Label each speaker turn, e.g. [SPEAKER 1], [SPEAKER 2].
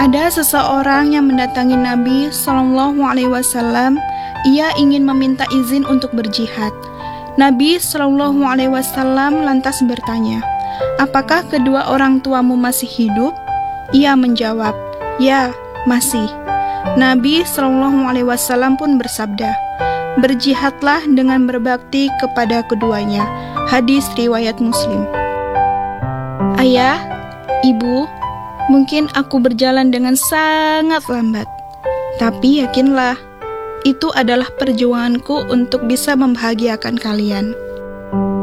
[SPEAKER 1] Ada seseorang yang mendatangi Nabi Shallallahu Alaihi Wasallam. Ia ingin meminta izin untuk berjihad. Nabi Shallallahu Alaihi Wasallam lantas bertanya, "Apakah kedua orang tuamu masih hidup?" Ia menjawab, "Ya, masih." Nabi Shallallahu Alaihi Wasallam pun bersabda, "Berjihadlah dengan berbakti kepada keduanya." Hadis riwayat Muslim. Ayah, Ibu, mungkin aku berjalan dengan sangat lambat, tapi yakinlah, itu adalah perjuanganku untuk bisa membahagiakan kalian.